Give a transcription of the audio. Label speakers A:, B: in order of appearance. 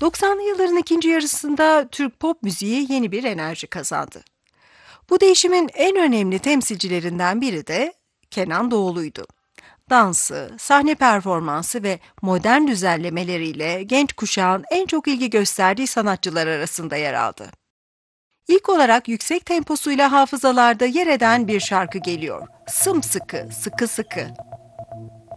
A: 90'lı yılların ikinci yarısında Türk pop müziği yeni bir enerji kazandı. Bu değişimin en önemli temsilcilerinden biri de Kenan Doğulu'ydu. Dansı, sahne performansı ve modern düzenlemeleriyle genç kuşağın en çok ilgi gösterdiği sanatçılar arasında yer aldı. İlk olarak yüksek temposuyla hafızalarda yer eden bir şarkı geliyor. Sımsıkı, sıkı sıkı.